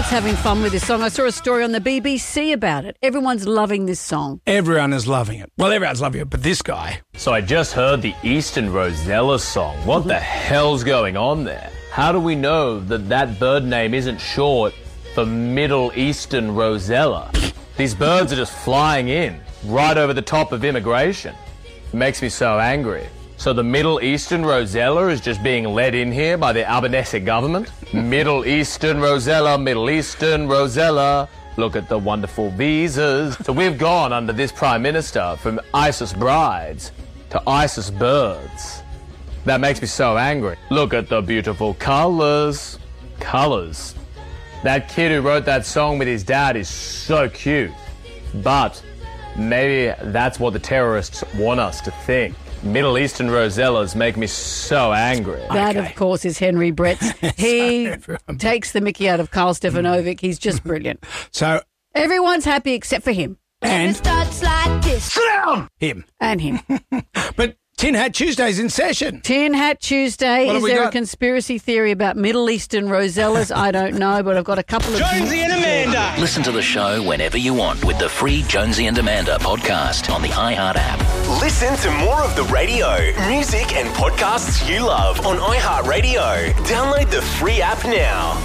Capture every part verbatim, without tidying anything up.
adults having fun with this song. I saw a story on the B B C about it. Everyone's loving this song. Everyone is loving it. Well, everyone's loving it, but this guy. So I just heard the Eastern Rosella song. What the hell's going on there? How do we know that that bird name isn't short for Middle Eastern Rosella? These birds are just flying in, right over the top of immigration. It makes me so angry. So the Middle Eastern Rosella is just being led in here by the Albanese government? Middle Eastern Rosella, Middle Eastern Rosella. Look at the wonderful visas. So we've gone under this Prime Minister from ISIS brides to ISIS birds. That makes me so angry. Look at the beautiful colours. Colours. That kid who wrote that song with his dad is so cute. But maybe that's what the terrorists want us to think. Middle Eastern Rosellas make me so angry. That, Okay. of course, is Henry Bretts. He takes the mickey out of Carl Stefanovic. He's just brilliant. So, Everyone's happy except for him. and starts like this. sit down, him. And him. But Tin Hat Tuesday's in session. Tin Hat Tuesday. What have Is we there a got? conspiracy theory about Middle Eastern Rosellas? I don't know, but I've got a couple of... Jonesy and Amanda. Listen to the show whenever you want with the free Jonesy and Amanda podcast on the iHeart app. Listen to more of the radio, music and podcasts you love on iHeartRadio. Download the free app now.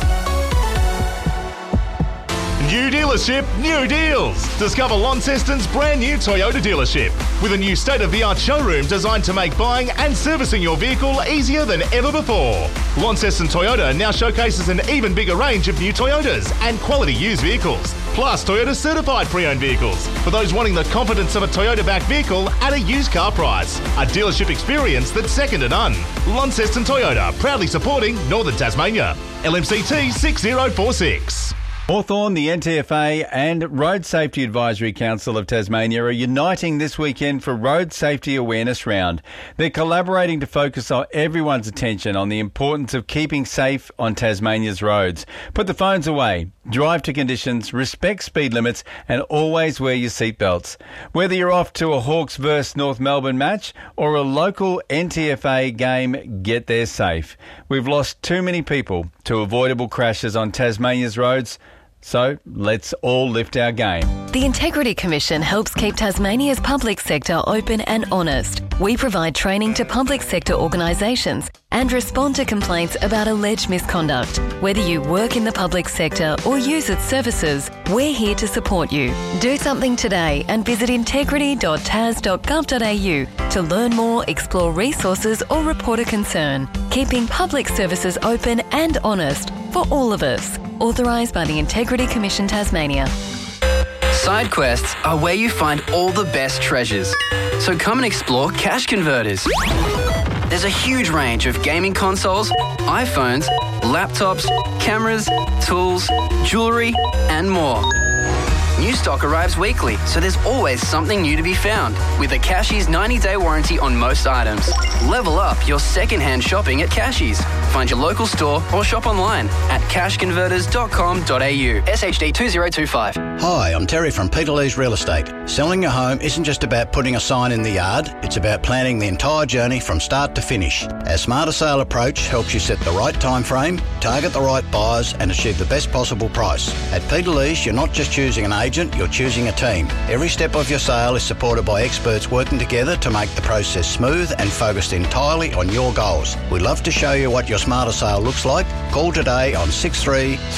New dealership, new deals. Discover Launceston's brand new Toyota dealership with a new state-of-the-art showroom designed to make buying and servicing your vehicle easier than ever before. Launceston Toyota now showcases an even bigger range of new Toyotas and quality used vehicles, plus Toyota certified pre-owned vehicles for those wanting the confidence of a Toyota-backed vehicle at a used car price. A dealership experience that's second to none. Launceston Toyota, proudly supporting Northern Tasmania. L M C T six zero four six. Hawthorn, the N T F A and Road Safety Advisory Council of Tasmania are uniting this weekend for Road Safety Awareness Round. They're collaborating to focus on everyone's attention on the importance of keeping safe on Tasmania's roads. Put the phones away, drive to conditions, respect speed limits and always wear your seatbelts. Whether you're off to a Hawks versus North Melbourne match or a local N T F A game, get there safe. We've lost too many people to avoidable crashes on Tasmania's roads. So let's all lift our game. The Integrity Commission helps keep Tasmania's public sector open and honest. We provide training to public sector organisations and respond to complaints about alleged misconduct. Whether you work in the public sector or use its services, we're here to support you. Do something today and visit integrity dot tas dot gov dot a u to learn more, explore resources or report a concern. Keeping public services open and honest for all of us. Authorised by the Integrity Commission Tasmania. Side quests are where you find all the best treasures. So come and explore Cash Converters. There's a huge range of gaming consoles, iPhones, laptops, cameras, tools, jewellery and more. New stock arrives weekly, so there's always something new to be found. With a Cashies ninety-day warranty on most items. Level up your second-hand shopping at Cashies. Find your local store or shop online at cash converters dot com dot a u. S H D two zero two five. Hi, I'm Terry from Peter Lee's Real Estate. Selling your home isn't just about putting a sign in the yard, it's about planning the entire journey from start to finish. Our Smarter Sale approach helps you set the right time frame, target the right buyers and achieve the best possible price. At Peter Lee's, you're not just choosing an agent, you're choosing a team. Every step of your sale is supported by experts working together to make the process smooth and focused entirely on your goals. We'd love to show you what your Smarter Sale looks like. Call today on six three